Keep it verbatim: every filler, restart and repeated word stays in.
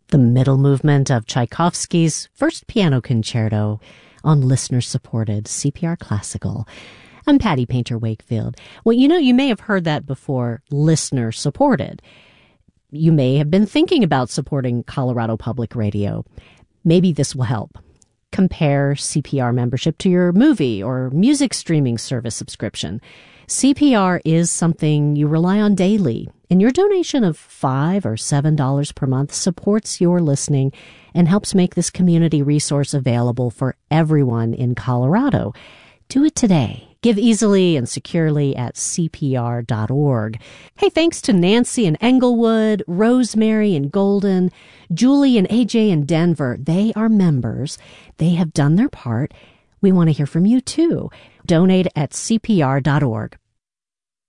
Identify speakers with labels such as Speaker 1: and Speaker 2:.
Speaker 1: the middle movement of Tchaikovsky's First Piano Concerto on listener-supported C P R Classical. I'm Patty Painter Wakefield. Well, you know, you may have heard that before, listener-supported. You may have been thinking about supporting Colorado Public Radio. Maybe this will help. Compare C P R membership to your movie or music streaming service subscription. C P R is something you rely on daily, and your donation of five dollars or seven dollars per month supports your listening and helps make this community resource available for everyone in Colorado. Do it today. Give easily and securely at C P R dot org. Hey, thanks to Nancy in Englewood, Rosemary in Golden, Julie and A J in Denver. They are members. They have done their part. We want to hear from you too. Donate at C P R dot org.